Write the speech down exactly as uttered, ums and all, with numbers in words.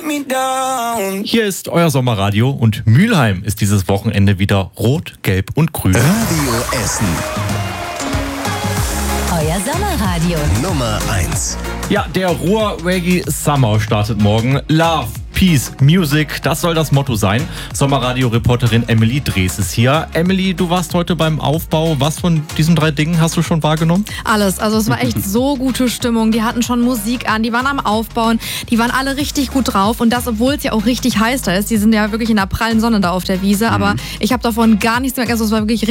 Hier ist euer Sommerradio und Mülheim ist dieses Wochenende wieder rot, gelb und grün. Radio Essen. Euer Sommerradio. Nummer eins. Ja, der Ruhr Reggae Summer startet morgen. Love, Peace, Music, das soll das Motto sein. Sommerradio-Reporterin Emily Drees ist hier. Emily, du warst heute beim Aufbau. Was von diesen drei Dingen hast du schon wahrgenommen? Alles, also es war echt so gute Stimmung. Die hatten schon Musik an, die waren am Aufbauen, die waren alle richtig gut drauf. Und das, obwohl es ja auch richtig heiß da ist. Die sind ja wirklich in der prallen Sonne da auf der Wiese. Aber ich habe davon gar nichts mehr, also es war wirklich